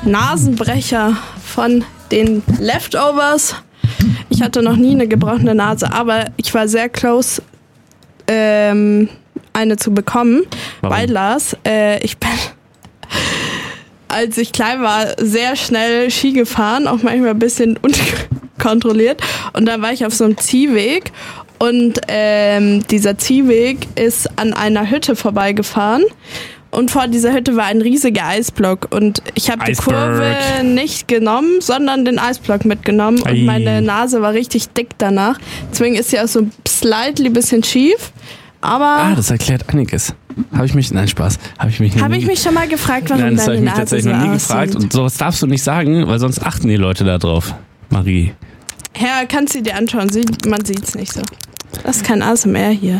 Nasenbrecher von den Leftovers. Ich hatte noch nie eine gebrochene Nase, aber ich war sehr close, eine zu bekommen. Warum? Weil Lars, ich bin, als ich klein war, sehr schnell Ski gefahren, auch manchmal ein bisschen unkontrolliert. Und dann war ich auf so einem Ziehweg und dieser Ziehweg ist an einer Hütte vorbeigefahren. Und vor dieser Hütte war ein riesiger Eisblock und ich habe die Kurve nicht genommen, sondern den Eisblock mitgenommen und meine Nase war richtig dick danach. Deswegen ist sie auch so slightly bisschen schief, aber... das erklärt einiges. Habe ich mich schon mal gefragt, warum Nein, das habe deine ich mich Nase tatsächlich so noch nie aussieht. gefragt und sowas darfst du nicht sagen, weil sonst achten die Leute da drauf. Marie. Ja, kannst du dir anschauen, man sieht's nicht so. Das ist kein ASMR hier.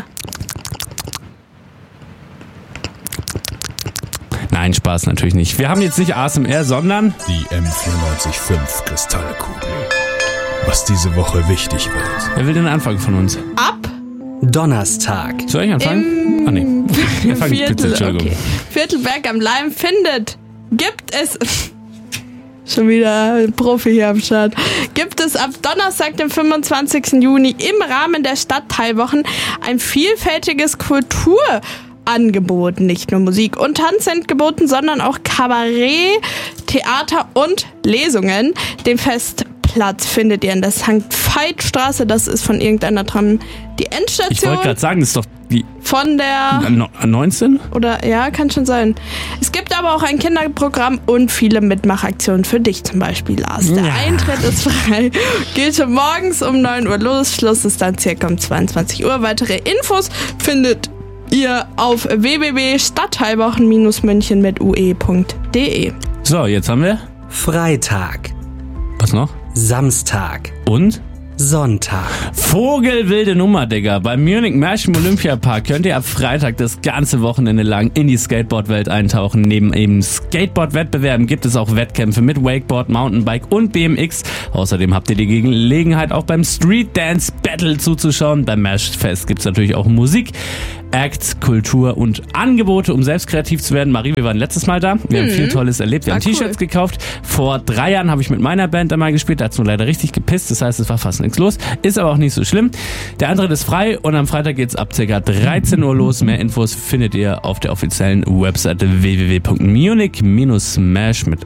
Nein, Spaß natürlich nicht. Wir haben jetzt nicht ASMR, sondern... Die M945 Kristallkugel. Was diese Woche wichtig wird. Wer will denn anfangen von uns? Ab Donnerstag. Soll ich anfangen? Nee. Wir fangen bitte, Entschuldigung. Viertelberg am Leim gibt es... Schon wieder ein Profi hier am Start. Gibt es ab Donnerstag, dem 25. Juni im Rahmen der Stadtteilwochen ein vielfältiges Kulturangebot. Nicht nur Musik und Tanz sind geboten, sondern auch Kabarett, Theater und Lesungen. Den Festplatz findet ihr in der St. Veit-Straße. Das ist von irgendeiner Tram die Endstation. Ich wollte gerade sagen, das ist doch die... Von der... 19? Oder, ja, kann schon sein. Es gibt aber auch ein Kinderprogramm und viele Mitmachaktionen für dich zum Beispiel, Lars. Der Eintritt ist frei. Geht schon morgens um 9 Uhr los. Schluss ist dann circa um 22 Uhr. Weitere Infos findet ihr auf www.stadtteilwochen-münchen mit ue.de. So, jetzt haben wir... Freitag. Was noch? Samstag. Und? Sonntag. Vogelwilde Nummer, Digga. Beim Munich Mesh im Olympiapark könnt ihr ab Freitag das ganze Wochenende lang in die Skateboard-Welt eintauchen. Neben eben Skateboard-Wettbewerben gibt es auch Wettkämpfe mit Wakeboard, Mountainbike und BMX. Außerdem habt ihr die Gelegenheit, auch beim Street Dance Battle zuzuschauen. Beim Mesh Fest gibt es natürlich auch Musik, Acts, Kultur und Angebote, um selbst kreativ zu werden. Marie, wir waren letztes Mal da. Wir haben viel Tolles erlebt. Wir haben T-Shirts gekauft. Vor 3 Jahren habe ich mit meiner Band einmal gespielt. Da hat es nur leider richtig gepisst. Das heißt, es war fast nichts los. Ist aber auch nicht so schlimm. Der Antritt ist frei und am Freitag geht's ab ca. 13 Uhr los. Mehr Infos findet ihr auf der offiziellen Webseite www.munich-mesh mit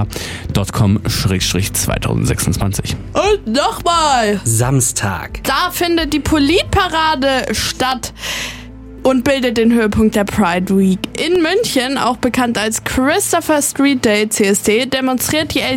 sh.com/2026. Und nochmal! Samstag. Da findet die Politparade statt und bildet den Höhepunkt der Pride Week. In München, auch bekannt als Christopher Street Day CSD, demonstriert die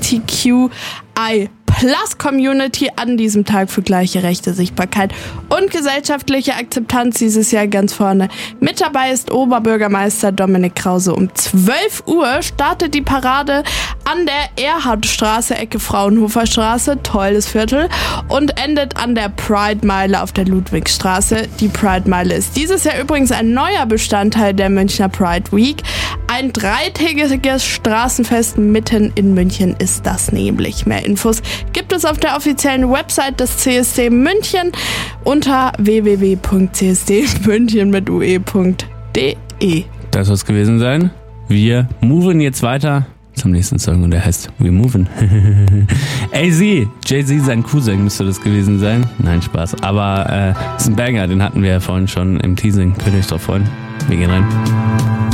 LGBTQI+-Community an diesem Tag für gleiche Rechte, Sichtbarkeit und gesellschaftliche Akzeptanz dieses Jahr ganz vorne. Mit dabei ist Oberbürgermeister Dominik Krause. Um 12 Uhr startet die Parade an der Erhardstraße, Ecke Fraunhofer Straße, tolles Viertel, und endet an der Pride-Meile auf der Ludwigstraße. Die Pride-Meile ist dieses Jahr übrigens ein neuer Bestandteil der Münchner Pride Week. Ein 3-tägiges Straßenfest mitten in München ist das nämlich. Mehr Infos gibt es auf der offiziellen Website des CSD München unter www.csdmünchen mit ue.de. Das soll es gewesen sein. Wir moven jetzt weiter zum nächsten Song und der heißt We Movin'. AZ, Jay-Z, sein Cousin müsste das gewesen sein. Nein, Spaß. Aber ist ein Banger, den hatten wir ja vorhin schon im Teasing. Könnt ihr euch drauf freuen. Wir gehen rein.